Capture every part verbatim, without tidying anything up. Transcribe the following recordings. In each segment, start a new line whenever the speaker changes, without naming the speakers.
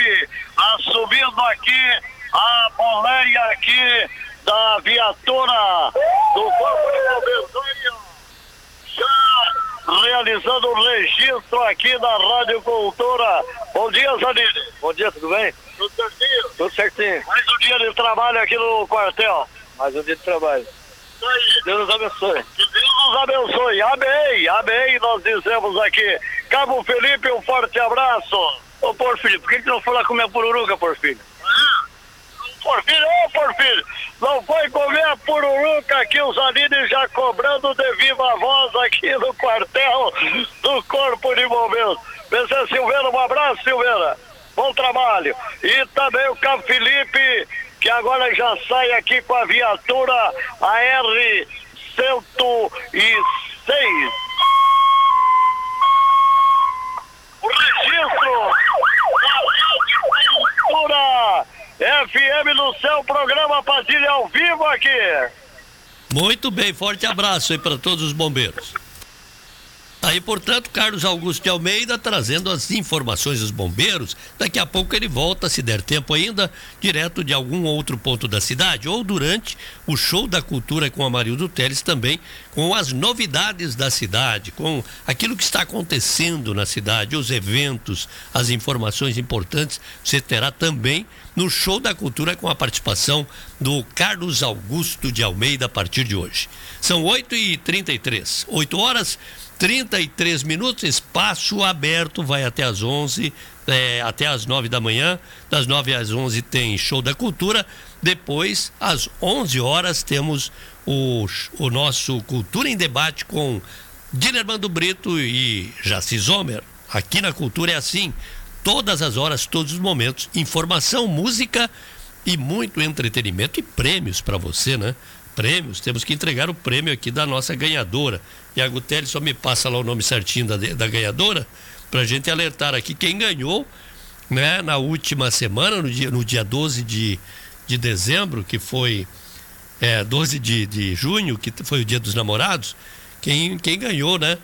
Felipe, assumindo aqui a boleia aqui da viatura do Corpo de Bombeiros, já realizando o registro aqui da Rádio Cultura. Bom dia, Zanini.
Bom dia, tudo bem?
Tudo certinho?
Tudo certinho.
Mais um dia de trabalho aqui no quartel.
Mais um dia de trabalho.
Isso aí.
Deus nos abençoe.
Que Deus nos abençoe. Amém, amém, nós dizemos aqui. Cabo Felipe, um forte abraço.
Ô, Porfírio, por que que não foi lá comer a pururuca, Porfírio?
Porfírio, ô Porfírio, não foi comer a pururuca aqui, o Zanini já cobrando de viva voz aqui no quartel do Corpo de Bombeiros. Pessoal, Silveira, um abraço, Silveira. Bom trabalho. E também o Cabo Felipe, que agora já sai aqui com a viatura, a R cento e seis. O registro da viatura F M no seu programa Padilha ao vivo aqui.
Muito bem, forte abraço aí para todos os bombeiros. Aí, portanto, Carlos Augusto de Almeida trazendo as informações dos bombeiros. Daqui a pouco ele volta, se der tempo ainda, direto de algum outro ponto da cidade, ou durante o show da cultura com Amarildo Teles também, com as novidades da cidade, com aquilo que está acontecendo na cidade, os eventos, as informações importantes, você terá também no show da cultura com a participação do Carlos Augusto de Almeida a partir de hoje. São oito e trinta e três, oito horas trinta e três minutos, espaço aberto, vai até às onze, é, até às nove da manhã, das nove às onze tem show da cultura, depois às onze horas temos o, o nosso Cultura em Debate com Dilermando Brito e Jaci Zomer. Aqui na Cultura é assim, todas as horas, todos os momentos, informação, música e muito entretenimento e prêmios para você, né? Prêmios, temos que entregar o prêmio aqui da nossa ganhadora. E a Guterres só me passa lá o nome certinho da, da ganhadora, pra gente alertar aqui quem ganhou, né, na última semana, no dia, no dia doze de, de dezembro, que foi é, doze de, de junho, que foi o dia dos namorados, quem, quem ganhou, né,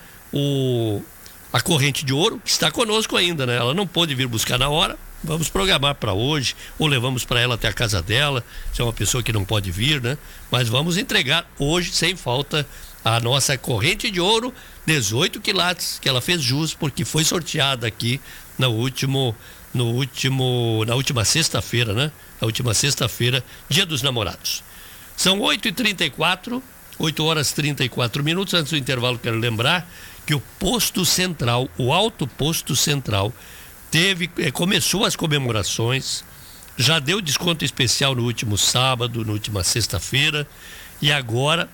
o, a corrente de ouro, que está conosco ainda, né? Ela não pôde vir buscar na hora. Vamos programar para hoje, ou levamos para ela até a casa dela, se é uma pessoa que não pode vir, né? Mas vamos entregar hoje, sem falta, a nossa corrente de ouro, dezoito quilates, que ela fez jus, porque foi sorteada aqui no último, no último, na última sexta-feira, né? Na última sexta-feira, dia dos namorados. São oito e trinta e quatro, oito horas e trinta e quatro minutos. Antes do intervalo, quero lembrar que o posto central, o Alto Posto Central, Teve, começou as comemorações, já deu desconto especial no último sábado, na última sexta-feira, e agora,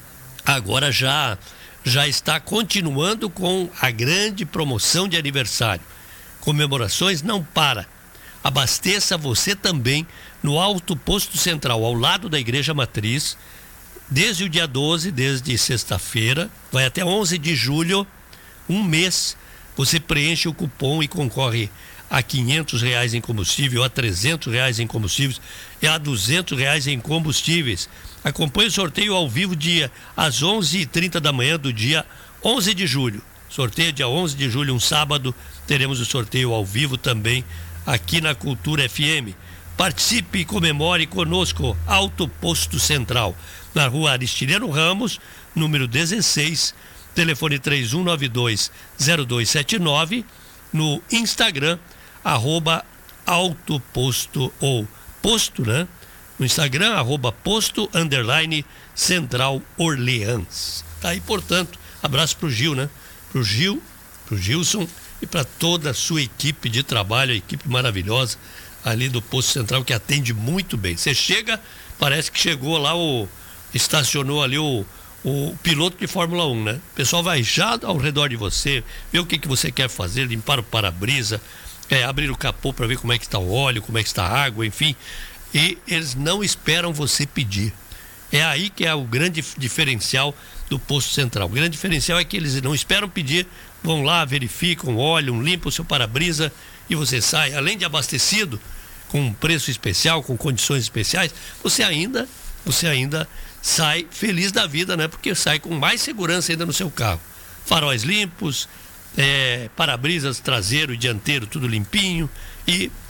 agora já, já está continuando com a grande promoção de aniversário. Comemorações não para. Abasteça você também no Alto Posto Central, ao lado da Igreja Matriz, desde o dia doze, desde sexta-feira, vai até onze de julho, um mês. Você preenche o cupom e concorre a quinhentos reais em combustível, a trezentos reais em combustíveis e a duzentos reais em combustíveis. Acompanhe o sorteio ao vivo dia às onze e trinta da manhã do dia onze de julho. Sorteio dia onze de julho, um sábado, teremos o sorteio ao vivo também aqui na Cultura F M. Participe e comemore conosco. Alto Posto Central, na rua Aristiliano Ramos, número dezesseis, telefone três um nove dois zero dois sete nove, no Instagram, arroba Alto Posto, ou Posto, né? No Instagram, arroba Posto, underline, Central Orleans. Tá aí, portanto, abraço pro Gil, né? Pro Gil, pro Gilson e para toda a sua equipe de trabalho, a equipe maravilhosa ali do Posto Central, que atende muito bem. Você chega, parece que chegou lá, o estacionou ali o o piloto de Fórmula um, né? O pessoal vai já ao redor de você, ver o que, que você quer fazer, limpar o para-brisa, é, abrir o capô para ver como é que está o óleo, como é que está a água, enfim. E eles não esperam você pedir. É aí que é o grande diferencial do Posto Central. O grande diferencial é que eles não esperam pedir, vão lá, verificam, olham, limpam o seu para-brisa e você sai, além de abastecido, com um preço especial, com condições especiais, você ainda, você ainda sai feliz da vida, né? Porque sai com mais segurança ainda no seu carro. Faróis limpos, é, para-brisas traseiro e dianteiro tudo limpinho e